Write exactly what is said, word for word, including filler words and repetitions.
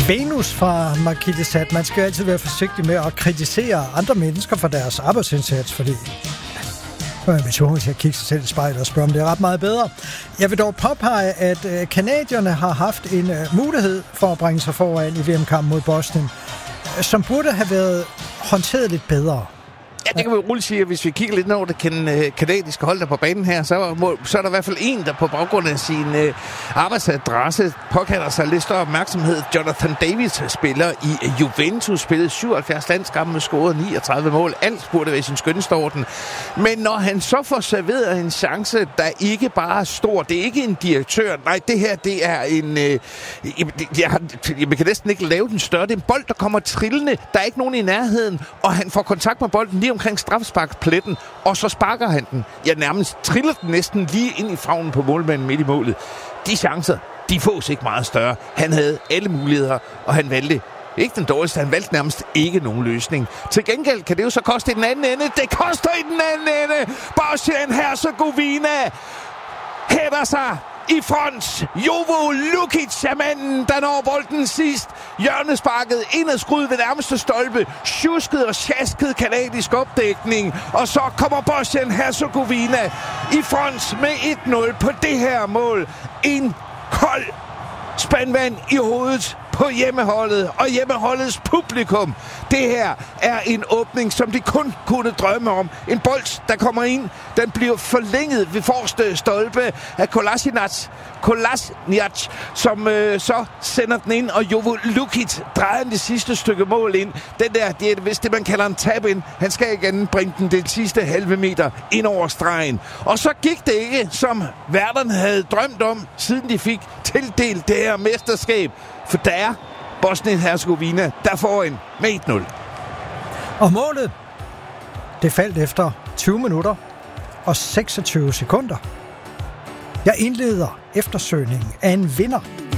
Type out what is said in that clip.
Venus fra Marquis Man skal altid være forsigtig med at kritisere andre mennesker for deres arbejdsindsats, fordi så er vi tvunget til at kigge sig selv i spejlet og spørge, om det er ret meget bedre. Jeg vil dog påpege, at kanadierne har haft en mulighed for at bringe sig foran i V M-kampen mod Bosnien, som burde have været håndteret lidt bedre. Ja, det kan vi jo roligt sige, at hvis vi kigger lidt over det kanadiske hold der på banen her, så, må, så er der i hvert fald en, der på baggrund af sin øh, arbejdsadresse påkalder sig lidt større opmærksomhed. Jonathan David spiller i Juventus, spillede syvoghalvfjerds landskampe med scoret niogtredive mål. Alt burde være i sin skønneste orden. Men når han så får serveret en chance, der ikke bare er stor, det er ikke en direktør, nej, det her, det er en... Øh, jeg, har, jeg kan næsten ikke lave den større. Det er en bold, der kommer trillende. Der er ikke nogen i nærheden, og han får kontakt med bolden lige omkring straffesparkspletten, og så sparker han den. Jeg nærmest triller den næsten lige ind i favnen på målmanden midt i målet. De chancer, de fås ikke meget større. Han havde alle muligheder, og han valgte ikke den dårligste, han valgte nærmest ikke nogen løsning. Til gengæld kan det jo så koste i den anden ende. Det koster i den anden ende. Bosnien-Hercegovina hætter sig i front. Jovo Lukic er manden, der når bolden sidst. Hjørnesparket indadskrud ved nærmeste stolpe. Sjusket og sjasket kanadisk opdækning. Og så kommer Bosnien-Hercegovina i front med et nul på det her mål. En kold spandvand i hovedet på hjemmeholdet og hjemmeholdets publikum. Det her er en åbning, som de kun kunne drømme om. En bold, der kommer ind. Den bliver forlænget ved forreste stolpe af Kolasinac, Kolasinac som øh, så sender den ind, og Jovo Lukic drejer det sidste stykke mål ind. Den der, det er vist det, man kalder en tab-in. Han skal igen bringe den den sidste halve meter ind over stregen. Og så gik det ikke, som værterne havde drømt om, siden de fik tildelt det her mesterskab. For der er Bosnien-Hercegovina, der får en med et nul. Og målet, det faldt efter tyve minutter og seksogtyve sekunder. Jeg indleder eftersøgningen af en vinder